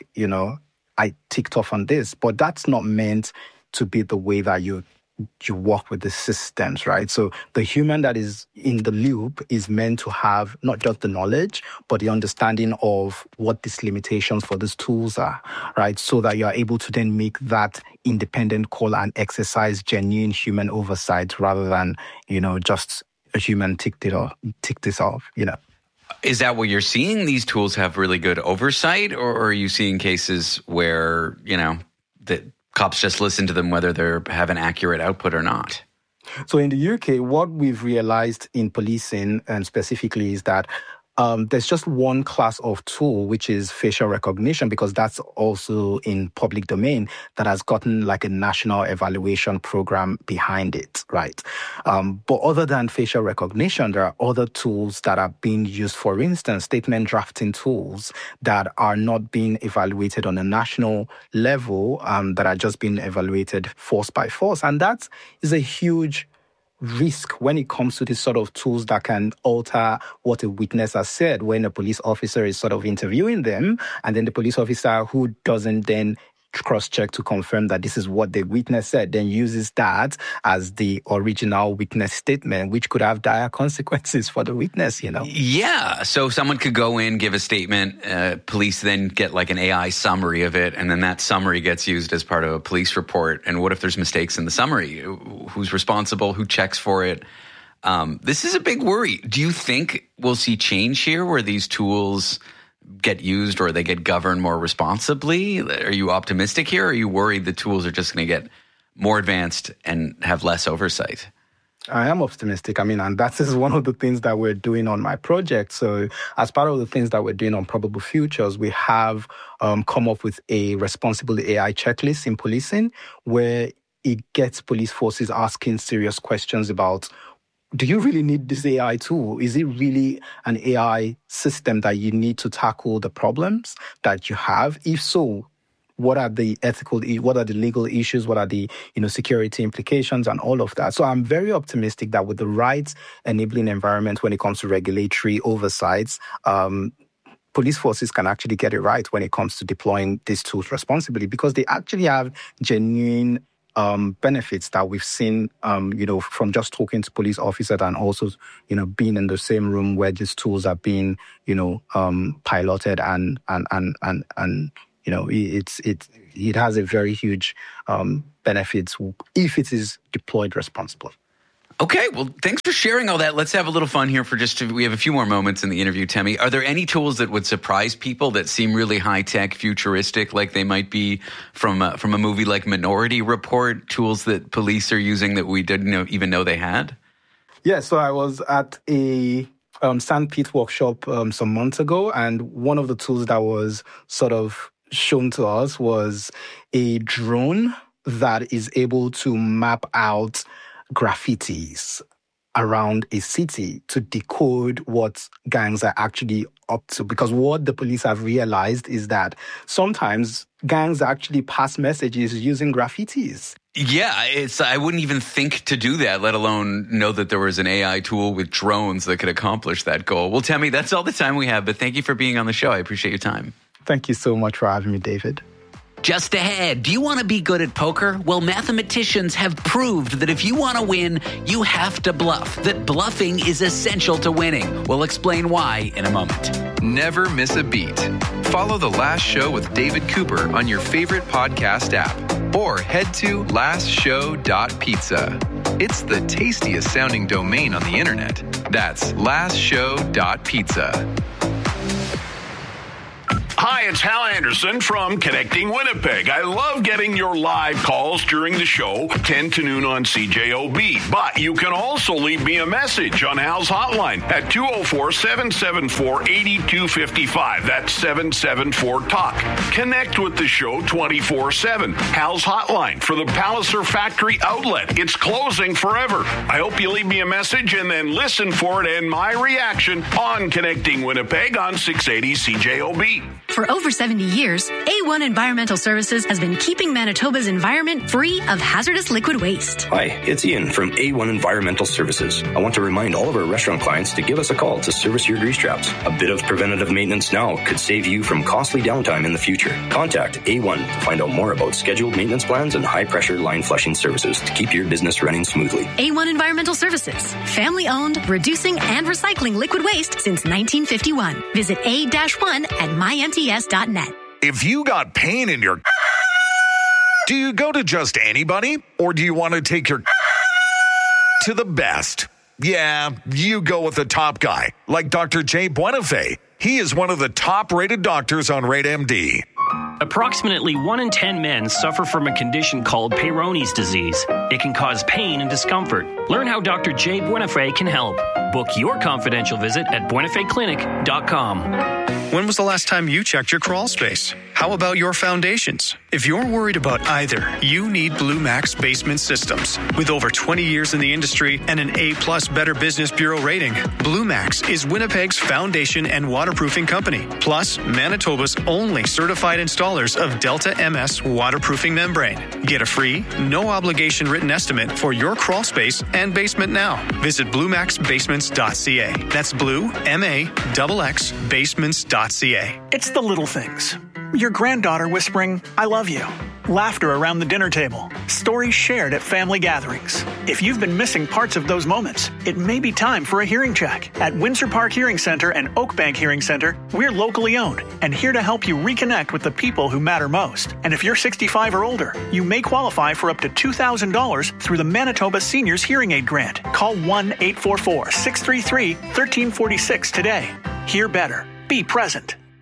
Speaker 29: I ticked off on this. But that's not meant to be the way that you work with the systems, right? So the human that is in the loop is meant to have not just the knowledge, but the understanding of what these limitations for these tools are, right? So that you are able to then make that independent call and exercise genuine human oversight rather than, just a human tick this off,
Speaker 1: Is that what you're seeing? These tools have really good oversight, or are you seeing cases where, that cops just listen to them whether they have an accurate output or not?
Speaker 29: So in the UK, what we've realized in policing, and specifically, is that there's just one class of tool, which is facial recognition, because that's also in public domain, that has gotten a national evaluation program behind it, right? But other than facial recognition, there are other tools that are being used, for instance, statement drafting tools that are not being evaluated on a national level, that are just being evaluated force by force. And that is a huge risk when it comes to these sort of tools that can alter what a witness has said when a police officer is sort of interviewing them, and then the police officer who doesn't then cross-check to confirm that this is what the witness said, then uses that as the original witness statement, which could have dire consequences for the witness,
Speaker 1: Yeah. So someone could go in, give a statement, police then get an AI summary of it, and then that summary gets used as part of a police report. And what if there's mistakes in the summary? Who's responsible? Who checks for it? This is a big worry. Do you think we'll see change here where these tools get used or they get governed more responsibly? Are you optimistic here, or are you worried the tools are just going to get more advanced and have less oversight?
Speaker 29: I am optimistic. And that is one of the things that we're doing on my project. So as part of the things that we're doing on Probable Futures, we have come up with a responsible AI checklist in policing, where it gets police forces asking serious questions about do you really need this AI tool? Is it really an AI system that you need to tackle the problems that you have? If so, what are the what are the legal issues? What are the, security implications and all of that? So I'm very optimistic that with the right enabling environment when it comes to regulatory oversights, police forces can actually get it right when it comes to deploying these tools responsibly, because they actually have genuine benefits that we've seen, from just talking to police officers and also, being in the same room where these tools are being, piloted and it has a very huge benefits if it is deployed responsibly.
Speaker 1: Okay, well, thanks for sharing all that. Let's have a little fun here we have a few more moments in the interview, Temi. Are there any tools that would surprise people that seem really high-tech, futuristic, like they might be from a movie like Minority Report, tools that police are using that we didn't even know they had?
Speaker 29: Yeah, so I was at a Sandpit workshop some months ago, and one of the tools that was sort of shown to us was a drone that is able to map out graffitis around a city to decode what gangs are actually up to. Because what the police have realized is that sometimes gangs actually pass messages using graffitis.
Speaker 1: Yeah, I wouldn't even think to do that, let alone know that there was an AI tool with drones that could accomplish that goal. Well, Temi, that's all the time we have, but thank you for being on the show. I appreciate your time.
Speaker 29: Thank you so much for having me, David.
Speaker 1: Just ahead, do you want to be good at poker? Well, mathematicians have proved that if you want to win, you have to bluff, that bluffing is essential to winning. We'll explain why in a moment.
Speaker 3: Never miss a beat. Follow The Last Show with David Cooper on your favorite podcast app or head to lastshow.pizza. It's the tastiest sounding domain on the internet. That's lastshow.pizza.
Speaker 4: Hi, it's Hal Anderson from Connecting Winnipeg. I love getting your live calls during the show, 10 to noon on CJOB. But you can also leave me a message on Hal's hotline at 204-774-8255. That's 774-TALK. Connect with the show 24/7. Hal's hotline for the Palliser Factory outlet. It's closing forever. I hope you leave me a message and then listen for it and my reaction on Connecting Winnipeg on 680 CJOB.
Speaker 2: For over 70 years, A1 Environmental Services has been keeping Manitoba's environment free of hazardous liquid waste.
Speaker 7: Hi, it's Ian from A1 Environmental Services. I want to remind all of our restaurant clients to give us a call to service your grease traps. A bit of preventative maintenance now could save you from costly downtime in the future. Contact A1 to find out more about scheduled maintenance plans and high-pressure line flushing services to keep your business running smoothly.
Speaker 2: A1 Environmental Services, family-owned, reducing and recycling liquid waste since 1951. Visit A-1 at mynts.net.
Speaker 9: If you got pain in your... Do you go to just anybody? Or do you want to take your... to the best? Yeah, you go with the top guy, like Dr. Jay Buenafé. He is one of the top-rated doctors on RateMD.
Speaker 10: Approximately 1 in 10 men suffer from a condition called Peyronie's disease. It can cause pain and discomfort. Learn how Dr. Jay Buenafé can help. Book your confidential visit at buenafeclinic.com.
Speaker 11: When was the last time you checked your crawl space? How about your foundations? If you're worried about either, you need Blue Max Basement Systems. With over 20 years in the industry and an A+ Better Business Bureau rating, Blue Max is Winnipeg's foundation and waterproofing company, plus Manitoba's only certified installers of Delta MS waterproofing membrane. Get a free, no-obligation written estimate for your crawl space and basement now. Visit bluemaxbasements.ca. That's Blue, M-A-X-X, basements.ca.
Speaker 14: It's the little things. Your granddaughter whispering, "I love you." Laughter around the dinner table. Stories shared at family gatherings. If you've been missing parts of those moments, it may be time for a hearing check. At Windsor Park Hearing Center and Oakbank Hearing Center, we're locally owned and here to help you reconnect with the people who matter most. And if you're 65 or older, you may qualify for up to $2,000 through the Manitoba Seniors Hearing Aid Grant. Call 1-844-633-1346 today. Hear better. Be present.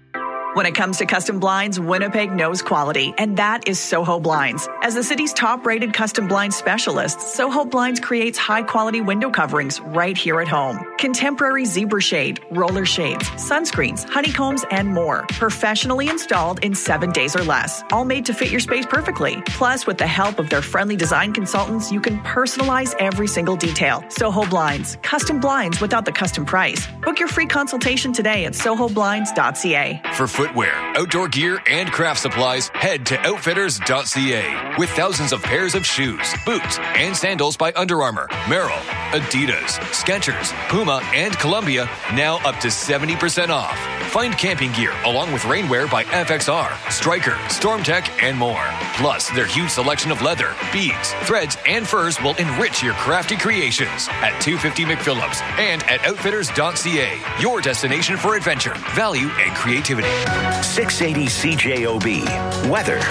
Speaker 5: When it comes to custom blinds, Winnipeg knows quality, and that is Soho Blinds. As the city's top-rated custom blind specialist, Soho Blinds creates high-quality window coverings right here at home. Contemporary zebra shade, roller shades, sunscreens, honeycombs, and more. Professionally installed in 7 days or less. All made to fit your space perfectly. Plus, with the help of their friendly design consultants, you can personalize every single detail. Soho Blinds. Custom blinds without the custom price. Book your free consultation today at sohoblinds.ca.
Speaker 17: For footwear, outdoor gear, and craft supplies, head to outfitters.ca. With thousands of pairs of shoes, boots, and sandals by Under Armour, Merrell, Adidas, Skechers, Puma, and Columbia, now up to 70% off. Find camping gear along with rainwear by FXR, Stryker, StormTech, and more. Plus, their huge selection of leather, beads, threads, and furs will enrich your crafty creations at 250 McPhillips and at outfitters.ca. Your destination for adventure, value, and creativity.
Speaker 6: 680 CJOB. Weather.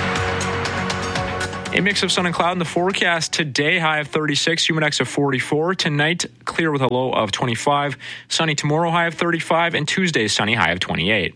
Speaker 8: A mix of sun and cloud in the forecast today. High of 36, humid of 44. Tonight, clear with a low of 25. Sunny tomorrow, high of 35. And Tuesday, sunny, high of 28.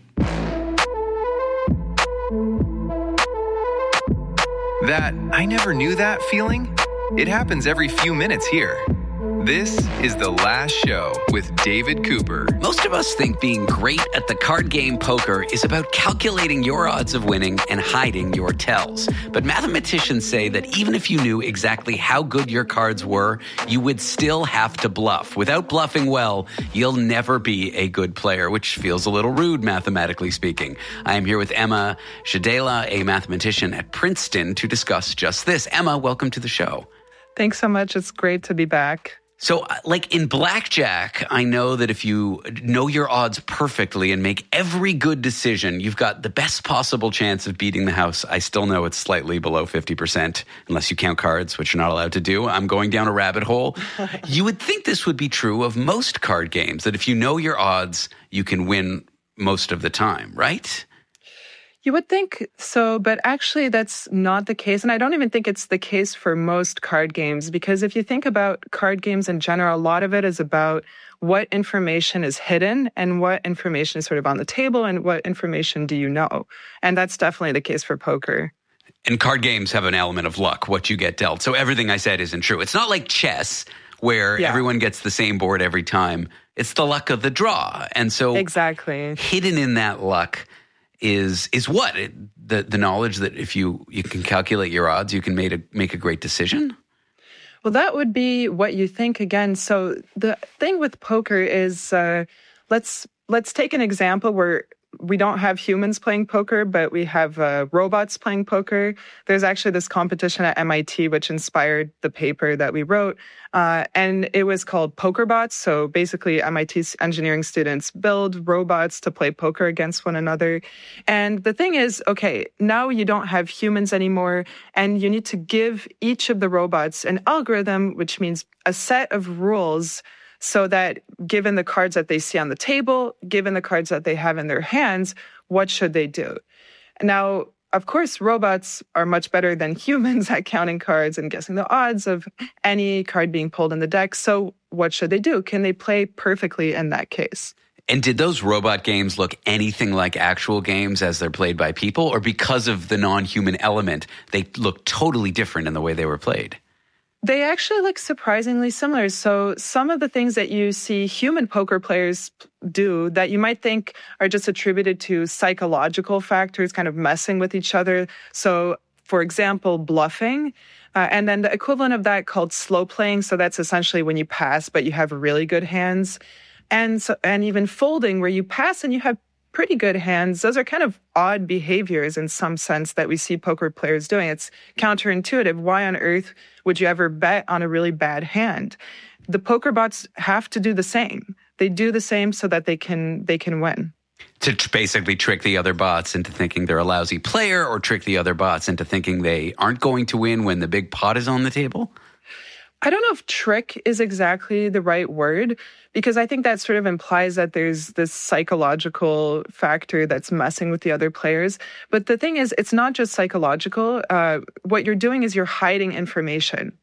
Speaker 3: That I never knew that feeling? It happens every few minutes here. This is The Last Show with David Cooper.
Speaker 1: Most of us think being great at the card game poker is about calculating your odds of winning and hiding your tells. But mathematicians say that even if you knew exactly how good your cards were, you would still have to bluff. Without bluffing well, you'll never be a good player, which feels a little rude, mathematically speaking. I am here with Emma Shadela, a mathematician at Princeton, to discuss just this. Emma, welcome to the show.
Speaker 13: Thanks so much. It's great to be back.
Speaker 1: So, like in blackjack, I know that if you know your odds perfectly and make every good decision, you've got the best possible chance of beating the house. I still know it's slightly below 50%, unless you count cards, which you're not allowed to do. I'm going down a rabbit hole. You would think this would be true of most card games, that if you know your odds, you can win most of the time, right?
Speaker 13: You would think so, but actually that's not the case. And I don't even think it's the case for most card games, because if you think about card games in general, a lot of it is about what information is hidden and what information is sort of on the table and what information do you know. And that's definitely the case for poker.
Speaker 1: And card games have an element of luck, what you get dealt. So everything I said isn't true. It's not like chess where everyone gets the same board every time. It's the luck of the draw. And so
Speaker 13: exactly
Speaker 1: hidden in that luck is what? The knowledge that if you can calculate your odds, you can make a great decision?
Speaker 13: Well, that would be what you think again. So the thing with poker is let's take an example where we don't have humans playing poker, but we have robots playing poker. There's actually this competition at MIT, which inspired the paper that we wrote. And it was called PokerBots. So basically, MIT's engineering students build robots to play poker against one another. And the thing is, okay, now you don't have humans anymore, and you need to give each of the robots an algorithm, which means a set of rules so that given the cards that they see on the table, given the cards that they have in their hands, what should they do? Now, of course, robots are much better than humans at counting cards and guessing the odds of any card being pulled in the deck. So what should they do? Can they play perfectly in that case?
Speaker 1: And did those robot games look anything like actual games as they're played by people? Or because of the non-human element, they look totally different in the way they were played?
Speaker 13: They actually look surprisingly similar. So some of the things that you see human poker players do that you might think are just attributed to psychological factors, kind of messing with each other. So, for example, bluffing. And then the equivalent of that called slow playing. So that's essentially when you pass, but you have really good hands. And even folding, where you pass and you have pretty good hands. Those are kind of odd behaviors in some sense that we see poker players doing. It's counterintuitive. Why on earth would you ever bet on a really bad hand? The poker bots have to do the same. They do the same so that they can win.
Speaker 1: To basically trick the other bots into thinking they're a lousy player, or trick the other bots into thinking they aren't going to win when the big pot is on the table?
Speaker 13: I don't know if trick is exactly the right word, because I think that sort of implies that there's this psychological factor that's messing with the other players. But the thing is, it's not just psychological. What you're doing is you're hiding information.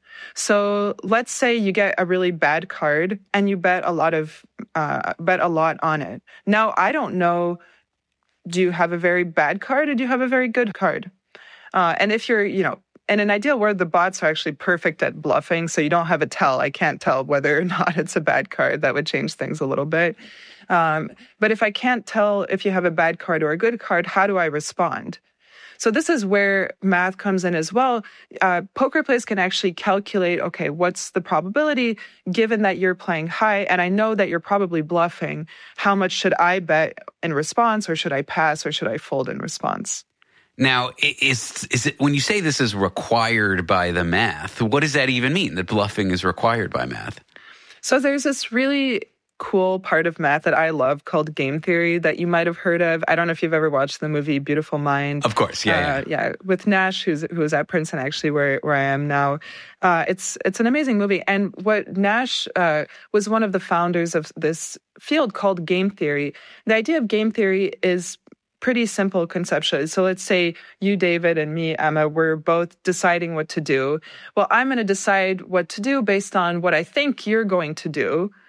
Speaker 13: So let's say you get a really bad card and you bet a lot on it. Now, I don't know do you have a very bad card or do you have a very good card? And if you're, in an ideal world, the bots are actually perfect at bluffing, so you don't have a tell. I can't tell whether or not it's a bad card. That would change things a little bit. But if I can't tell if you have a bad card or a good card, how do I respond? So this is where math comes in as well. Poker players can actually calculate, okay, what's the probability given that you're playing high and I know that you're probably bluffing? How much should I bet in response, or should I pass, or should I fold in response?
Speaker 1: Now, is it when you say this is required by the math, what does that even mean, that bluffing is required by math?
Speaker 13: So there's this really cool part of math that I love called game theory that you might have heard of. I don't know if you've ever watched the movie Beautiful Mind.
Speaker 1: Of course, yeah.
Speaker 13: With Nash, who's at Princeton, actually, where I am now. It's an amazing movie. And what Nash was one of the founders of this field called game theory. The idea of game theory is pretty simple conceptually. So let's say you, David, and me, Emma, we're both deciding what to do. Well, I'm going to decide what to do based on what I think you're going to do.